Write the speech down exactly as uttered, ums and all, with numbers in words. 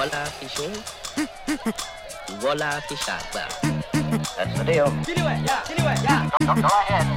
Voilà fishing. Voilà fish out. Well, That's the deal. Anyway, yeah, anyway, yeah. Go, go ahead.